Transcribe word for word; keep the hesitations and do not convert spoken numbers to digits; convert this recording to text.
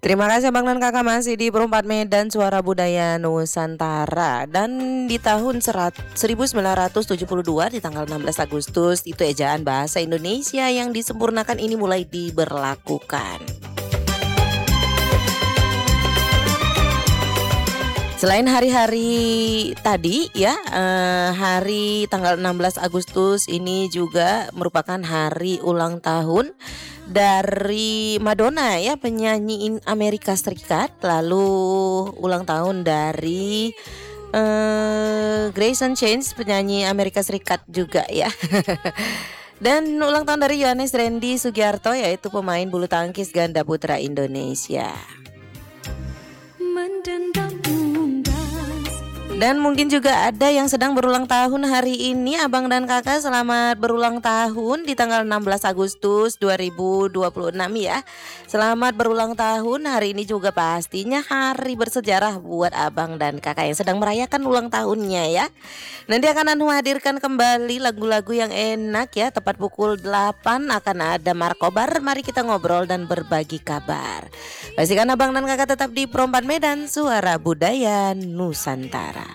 Terima kasih Abang dan Kakak masih di Perempat Medan Suara Budaya Nusantara. Dan di tahun serat- seribu sembilan ratus tujuh puluh dua di tanggal enam belas Agustus itu ejaan bahasa Indonesia yang disempurnakan ini mulai diberlakukan. Selain hari-hari tadi ya, eh, hari tanggal enam belas Agustus ini juga merupakan hari ulang tahun dari Madonna ya, penyanyi in- Amerika Serikat. Lalu ulang tahun dari eh, Grayson Chance, penyanyi Amerika Serikat juga ya. Dan ulang tahun dari Yohanes Randy Sugiarto, yaitu pemain bulu tangkis ganda putra Indonesia. Dan mungkin juga ada yang sedang berulang tahun hari ini. Abang dan Kakak selamat berulang tahun di tanggal enam belas Agustus dua ribu dua puluh enam ya. Selamat berulang tahun. Hari ini juga pastinya hari bersejarah buat Abang dan Kakak yang sedang merayakan ulang tahunnya ya. Nanti akan Anu hadirkan kembali lagu-lagu yang enak ya. Tepat pukul delapan akan ada Markobar. Mari kita ngobrol dan berbagi kabar. Pastikan Abang dan Kakak tetap di Perempat Medan Suara Budaya Nusantara.